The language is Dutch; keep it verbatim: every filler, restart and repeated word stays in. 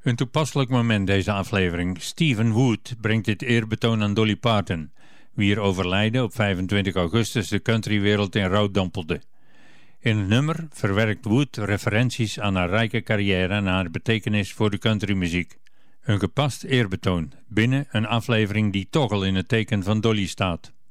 Een toepasselijk moment deze aflevering. Stephen Wood brengt dit eerbetoon aan Dolly Parton, wier overlijden op vijfentwintig augustus de countrywereld in rouw dompelde. In het nummer verwerkt Wood referenties aan haar rijke carrière en haar betekenis voor de countrymuziek. Een gepast eerbetoon binnen een aflevering die toch al in het teken van Dolly staat.